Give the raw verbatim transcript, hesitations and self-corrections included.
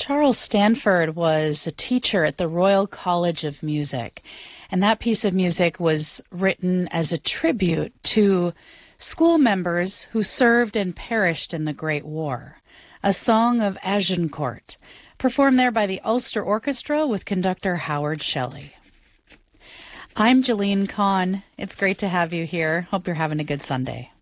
Charles Stanford was a teacher at the Royal College of Music, and that piece of music was written as a tribute to school members who served and perished in the Great War. A song of Agincourt, performed there by the Ulster Orchestra with conductor Howard Shelley. I'm Jalene Kahn. It's great to have you here. Hope you're having a good Sunday.